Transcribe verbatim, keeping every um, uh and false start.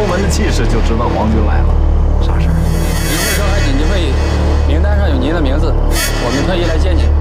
欧门的气势就知道皇军来了。啥事儿？ 一会儿召开紧急会议，名单上有您的名字，我们特意来见您。